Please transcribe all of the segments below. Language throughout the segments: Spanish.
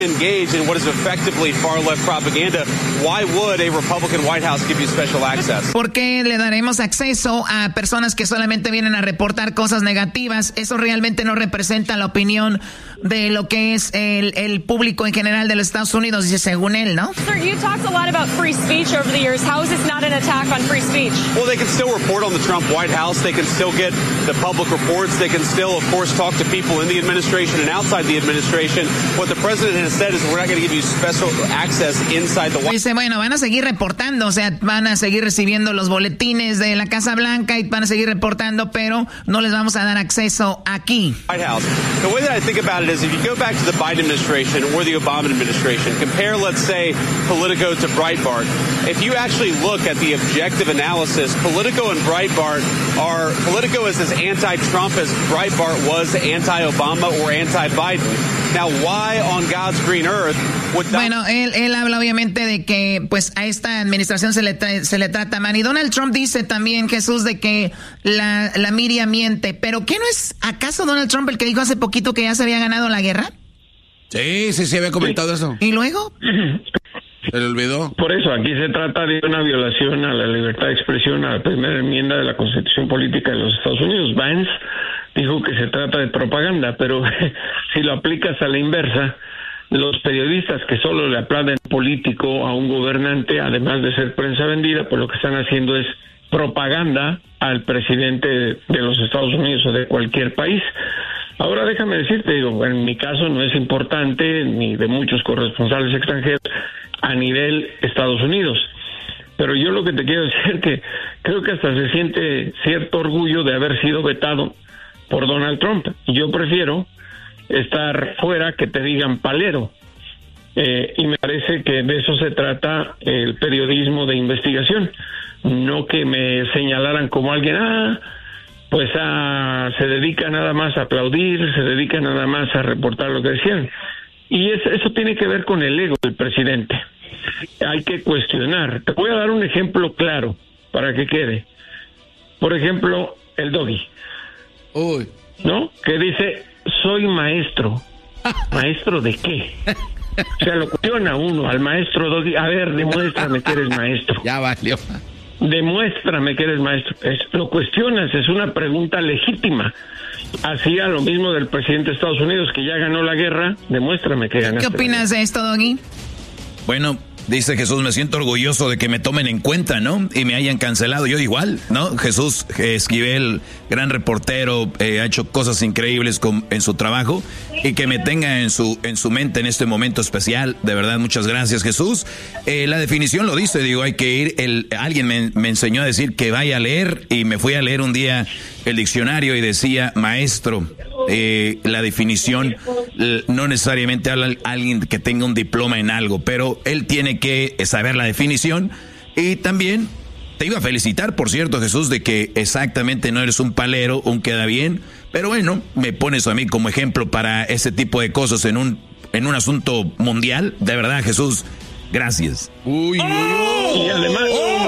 engage in what is effectively far-left propaganda, why would a Republican White House give you special access? ¿Por qué le daremos acceso a personas que solamente vienen a reportar cosas negativas? Eso realmente no representa la opinión de lo que es el público en general de los Estados Unidos, dice según él, ¿no? Sir, you talked a lot about free speech over the years. How is this not an attack on free speech? Well, they can still report on the Trump White House. They can still get the public reports. They can still, of course, talk to people in the administration and outside the administration. What the president has said is we're not going to give you special access inside the White House. Dice, bueno, van a seguir reportando, o sea, van a seguir recibiendo los boletines de la Casa Blanca y van a seguir reportando, pero no les vamos a dar acceso aquí. White House. The way that I think about it is if you go back to the Biden administration or the Obama administration, compare, let's say, Politico to Breitbart. If you actually look at the objective analysis, Politico and Breitbart Politico is as anti-Trump as Breitbart was anti-Obama or anti-Biden. Now, why on God's green earth would that... Bueno, él habla obviamente de que pues a esta administración se le trata mal. Y Donald Trump dice también, Jesús, de que la media miente. ¿Pero qué no es acaso Donald Trump el que dijo hace poquito que ya se había ganado la guerra? Sí, había comentado eso. ¿Y luego? Se le olvidó. Por eso, aquí se trata de una violación a la libertad de expresión, a la primera enmienda de la Constitución Política de los Estados Unidos. Vance dijo que se trata de propaganda, pero si lo aplicas a la inversa, los periodistas que solo le aplauden político a un gobernante, además de ser prensa vendida, pues lo que están haciendo es propaganda al presidente de los Estados Unidos o de cualquier país. Ahora déjame decirte, en mi caso no es importante, ni de muchos corresponsales extranjeros, a nivel Estados Unidos. Pero yo lo que te quiero decir es que creo que hasta se siente cierto orgullo de haber sido vetado por Donald Trump. Yo prefiero estar fuera que te digan palero. Y me parece que de eso se trata el periodismo de investigación. No que me señalaran como alguien, se dedica nada más a aplaudir, se dedica nada más a reportar lo que decían. Y eso tiene que ver con el ego del presidente. Hay que cuestionar. Te voy a dar un ejemplo claro para que quede. Por ejemplo, el Doggy. Uy. ¿No? Que dice, soy maestro. ¿Maestro de qué? O sea, lo cuestiona uno al maestro Doggy. A ver, demuéstrame que eres maestro. Ya valió. Demuéstrame que eres maestro. Lo cuestionas, es una pregunta legítima. Hacía lo mismo del presidente de Estados Unidos, que ya ganó la guerra. Demuéstrame que ganaste. ¿Qué opinas de esto, Doggy? Bueno, dice Jesús, me siento orgulloso de que me tomen en cuenta, ¿no? Y me hayan cancelado. Yo igual, ¿no? Jesús Esquivel, gran reportero, ha hecho cosas increíbles en su trabajo. Y que me tenga en su mente en este momento especial. De verdad, muchas gracias, Jesús. La definición lo dice, hay que ir. Alguien me enseñó a decir que vaya a leer. Y me fui a leer un día el diccionario y decía, maestro. La definición no necesariamente habla alguien que tenga un diploma en algo, pero él tiene que saber la definición. Y también te iba a felicitar, por cierto, Jesús, de que exactamente no eres un palero, un queda bien, pero bueno, me pones a mí como ejemplo para ese tipo de cosas en un asunto mundial. De verdad, Jesús, gracias. Uy, y además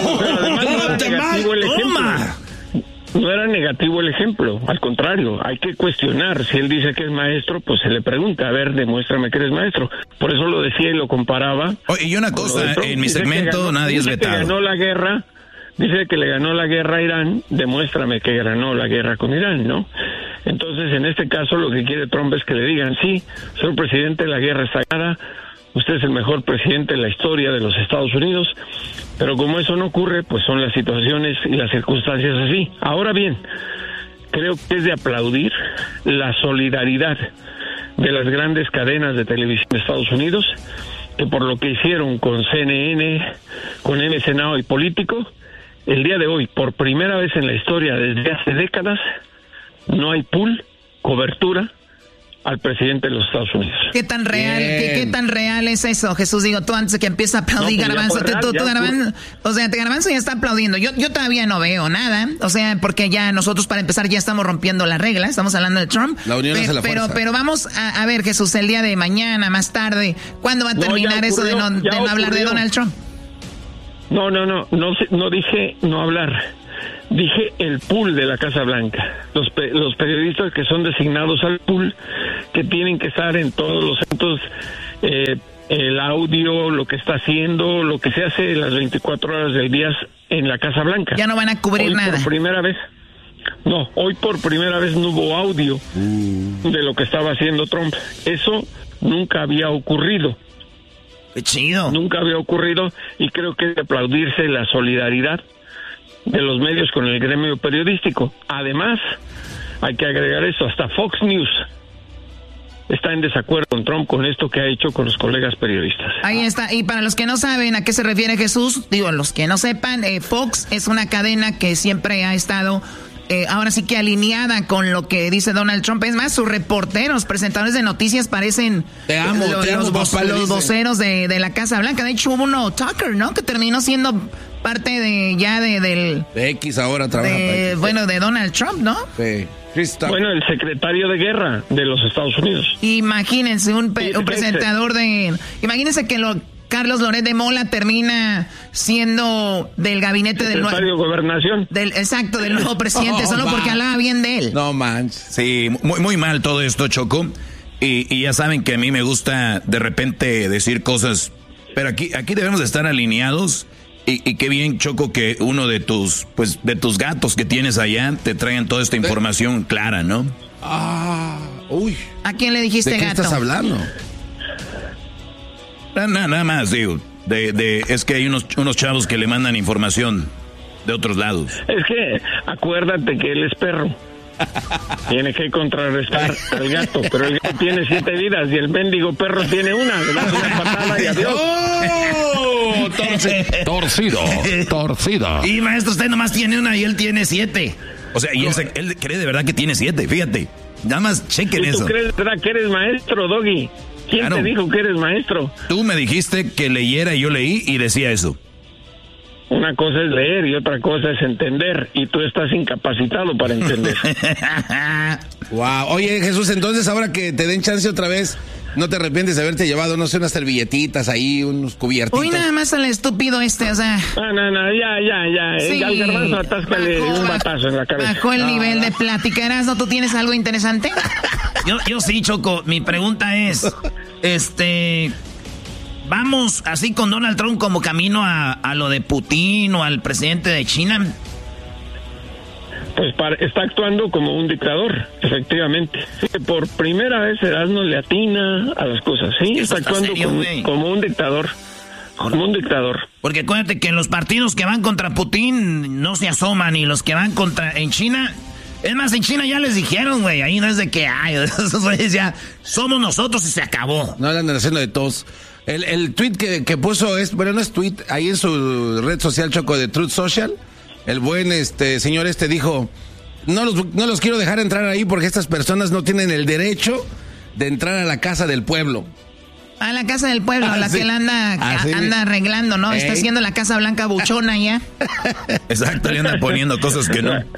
no era negativo el ejemplo, al contrario, hay que cuestionar. Si él dice que es maestro, pues se le pregunta, a ver, demuéstrame que eres maestro. Por eso lo decía y lo comparaba. Oye, y una cosa, en mi segmento nadie es vetado. Dice que le ganó la guerra a Irán, demuéstrame que ganó la guerra con Irán, ¿no? Entonces, en este caso, lo que quiere Trump es que le digan, sí, señor presidente, la guerra está ganada, usted es el mejor presidente en la historia de los Estados Unidos, pero como eso no ocurre, pues son las situaciones y las circunstancias así. Ahora bien, creo que es de aplaudir la solidaridad de las grandes cadenas de televisión de Estados Unidos, que por lo que hicieron con CNN, con MC Now y Político, el día de hoy, por primera vez en la historia desde hace décadas, no hay cobertura al presidente de los Estados Unidos. ¿Qué tan real, qué tan real es eso, Jesús? Digo, tú antes de que empiece a aplaudir, Garbanzo, Garbanzo ya está aplaudiendo. Yo todavía no veo nada, o sea, porque ya nosotros para empezar ya estamos rompiendo las reglas, estamos hablando de Trump. La unión hace la fuerza. Pero vamos a ver, Jesús, el día de mañana, más tarde, ¿cuándo va a terminar eso de no hablar de Donald Trump? No dije no hablar. Dije el pool de la Casa Blanca, los periodistas que son designados al pool, que tienen que estar en todos los eventos el audio, lo que está haciendo, lo que se hace las 24 horas del día en la Casa Blanca. Ya no van a cubrir nada. Hoy por primera vez no hubo audio de lo que estaba haciendo Trump. Eso nunca había ocurrido. ¡Qué chido! Nunca había ocurrido, y creo que es de aplaudirse la solidaridad de los medios con el gremio periodístico. Además, hay que agregar eso, hasta Fox News está en desacuerdo con Trump con esto que ha hecho con los colegas periodistas. Ahí está. Y para los que no saben a qué se refiere Jesús, digo, los que no sepan, Fox es una cadena que siempre ha estado ahora sí que alineada con lo que dice Donald Trump. Es más, sus reporteros, presentadores de noticias parecen los voceros de la Casa Blanca. De hecho, hubo uno, Tucker, ¿no? Que terminó siendo parte del... De X ahora trabaja para X. Bueno, de Donald Trump, ¿no? Sí. Bueno, el secretario de guerra de los Estados Unidos. Imagínense un presentador imagínense que Carlos Loret de Mola termina siendo del gabinete del secretario de Gobernación. Exacto, del nuevo presidente, solo porque hablaba bien de él. No manches. Sí, muy, muy mal todo esto, Choco. Y ya saben que a mí me gusta de repente decir cosas, pero aquí debemos de estar alineados. Y qué bien, Choco, que uno de tus gatos que tienes allá te traigan toda esta información clara, ¿no? Uy. ¿A quién le dijiste gato? ¿De qué estás hablando? Nada más, digo. Es que hay unos chavos que le mandan información de otros lados. Es que acuérdate que él es perro. Tiene que contrarrestar al gato, pero el gato tiene 7 vidas y el mendigo perro tiene una. Le das una patada y adiós. Torcido. Y maestro, usted nomás tiene una y él tiene 7. O sea, y él cree de verdad que tiene 7, fíjate. Nada más chequen eso. ¿Tú crees de verdad que eres maestro, Doggy? ¿Quién te dijo que eres maestro? Tú me dijiste que leyera y yo leí y decía eso. Una cosa es leer y otra cosa es entender, y tú estás incapacitado para entender. Wow. Oye, Jesús, entonces ahora que te den chance otra vez, ¿no te arrepientes de haberte llevado, no sé, unas servilletitas ahí, unos cubiertitos? Uy, nada más al estúpido o sea... No, ya. Sí, al garbanzo atáscale un batazo en la cabeza. Bajó el nivel de plática. Erasmo, ¿tú tienes algo interesante? Yo sí, Choco. Mi pregunta es, ¿vamos así con Donald Trump como camino a lo de Putin o al presidente de China? Pues está actuando como un dictador, efectivamente. Sí, por primera vez Erasmo le atina a las cosas, ¿sí? Está actuando como un dictador. Como un dictador. Porque acuérdate que los partidos que van contra Putin no se asoman, y los que van en China... Es más, en China ya les dijeron, güey, ahí no es de que, esos güeyes ya somos nosotros y se acabó. No andan haciendo de todos. El tweet que puso, no es tweet, ahí en su red social, Choco, de Truth Social, el buen señor dijo, no los quiero dejar entrar ahí porque estas personas no tienen el derecho de entrar a la casa del pueblo. A la casa del pueblo, la que él anda arreglando, ¿no? Está haciendo la Casa Blanca buchona ya. Exacto, le anda poniendo cosas que no.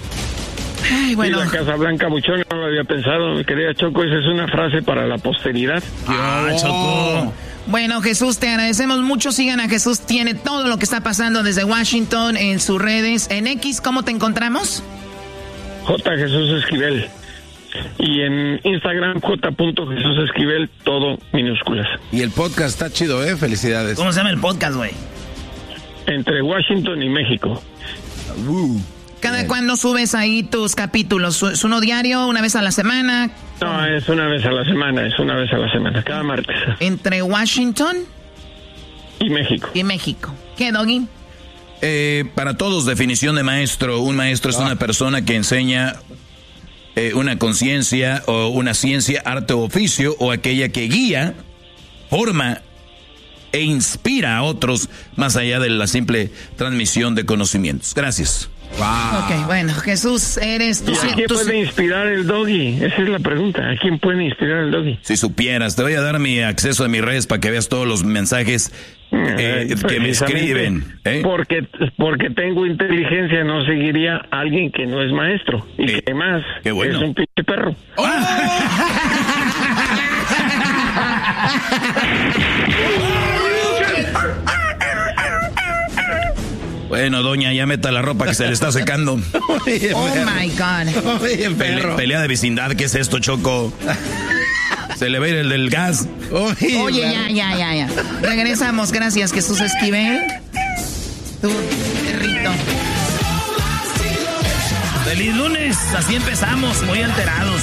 Ay, bueno. Y la Casa Blanca buchona no lo había pensado, mi querida Choco, esa es una frase para la posteridad. Choco. Bueno, Jesús, te agradecemos mucho. Sigan a Jesús, tiene todo lo que está pasando desde Washington en sus redes. En X, ¿cómo te encontramos? J. Jesús Esquivel. Y en Instagram, J.Jesús Esquivel, todo minúsculas. Y el podcast está chido, felicidades. ¿Cómo se llama el podcast, güey? Entre Washington y México. ¿Cada cuándo subes ahí tus capítulos? ¿Es uno diario, una vez a la semana? No, es una vez a la semana, cada martes. ¿Entre Washington? Y México. ¿Qué, Doggy? Para todos, definición de maestro. Un maestro es una persona que enseña una conciencia o una ciencia, arte o oficio, o aquella que guía, forma e inspira a otros más allá de la simple transmisión de conocimientos. Gracias. Wow. Ok, bueno, Jesús, eres tú. ¿A quién puede inspirar el Doggy? Esa es la pregunta. ¿A quién puede inspirar el Doggy? Si supieras, te voy a dar mi acceso a mis redes para que veas todos los mensajes que me escriben. Porque tengo inteligencia, no seguiría a alguien que no es maestro. Y que además es un pinche perro. Bueno, doña, ya meta la ropa que se le está secando. Oh my God. Pelea de vecindad, ¿qué es esto, Choco? Se le va a ir el del gas. Oye, ya. Regresamos, gracias, Jesús Esquivel. Tu perrito. ¡Feliz lunes! Así empezamos, muy alterados.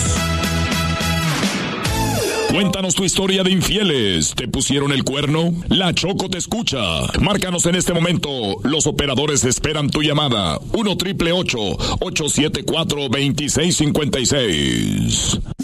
Cuéntanos tu historia de infieles. ¿Te pusieron el cuerno? La Choco te escucha. Márcanos en este momento. Los operadores esperan tu llamada. 1-888-874-2656.